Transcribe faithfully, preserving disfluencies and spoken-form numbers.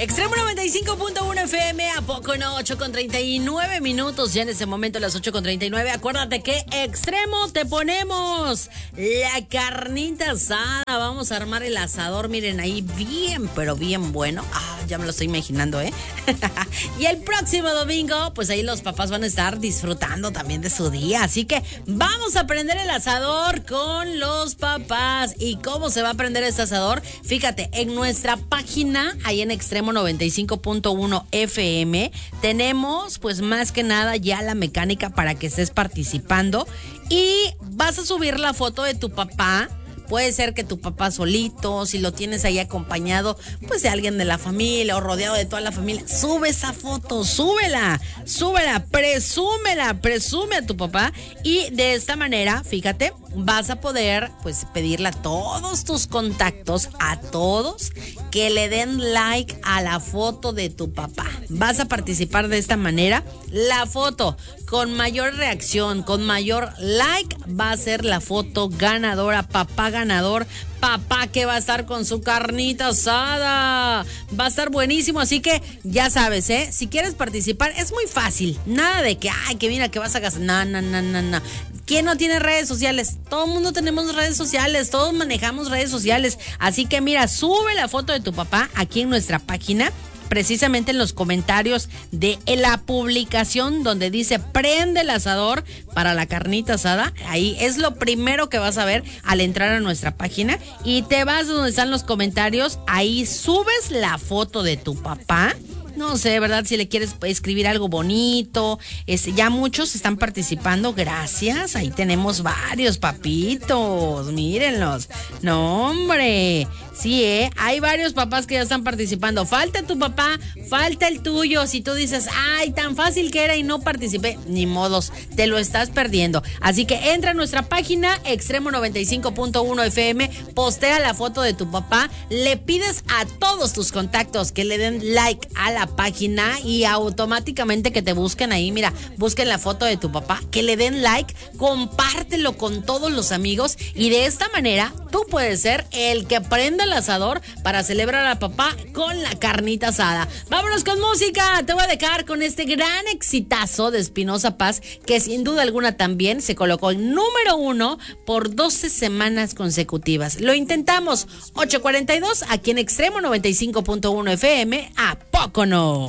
Extremo noventa y cinco punto uno F M, ¿a poco no? ocho con treinta y nueve minutos, ya en ese momento las ocho con treinta y nueve. Acuérdate que Extremo te ponemos la carnita asada. Vamos a armar el asador, miren ahí, bien, pero bien bueno. Ah, ya me lo estoy imaginando, ¿eh? Y el próximo domingo, pues ahí los papás van a estar disfrutando también de su día. Así que vamos a prender el asador con los papás. ¿Y cómo se va a prender este asador? Fíjate, en nuestra página, ahí en Extremo noventa y cinco punto uno F M, tenemos pues más que nada ya la mecánica para que estés participando y vas a subir la foto de tu papá. Puede ser que tu papá solito, si lo tienes ahí acompañado, pues de alguien de la familia o rodeado de toda la familia, sube esa foto, súbela, súbela, presúmela, presume a tu papá y de esta manera, fíjate, vas a poder pues pedirle a todos tus contactos, a todos, que le den like a la foto de tu papá. Vas a participar de esta manera. La foto con mayor reacción, con mayor like, va a ser la foto ganadora, papá ganador, papá que va a estar con su carnita asada. Va a estar buenísimo, así que ya sabes, ¿eh? Si quieres participar, es muy fácil. Nada de que, ay, que mira, que vas a gastar. No, no, no, no, no. ¿Quién no tiene redes sociales? Todo el mundo tenemos redes sociales, todos manejamos redes sociales. Así que mira, sube la foto de tu papá aquí en nuestra página, precisamente en los comentarios de la publicación donde dice prende el asador para la carnita asada. Ahí es lo primero que vas a ver al entrar a nuestra página y te vas donde están los comentarios, ahí subes la foto de tu papá. No sé, ¿verdad? Si le quieres escribir algo bonito. Este, ya muchos están participando, gracias. Ahí tenemos varios papitos, mírenlos. No, hombre. Sí, ¿eh? Hay varios papás que ya están participando. Falta tu papá, falta el tuyo. Si tú dices, ay, tan fácil que era y no participé, ni modos, te lo estás perdiendo. Así que entra a nuestra página, Extremo noventa y cinco punto uno F M, postea la foto de tu papá, le pides a todos tus contactos que le den like a la página y automáticamente que te busquen ahí, mira, busquen la foto de tu papá, que le den like, compártelo con todos los amigos y de esta manera tú puedes ser el que prenda el asador para celebrar a papá con la carnita asada. Vámonos con música, te voy a dejar con este gran exitazo de Espinosa Paz, que sin duda alguna también se colocó en número uno por doce semanas consecutivas. Lo intentamos, ocho cuarenta y dos, aquí en Extremo noventa y cinco punto uno F M, ¿a poco no?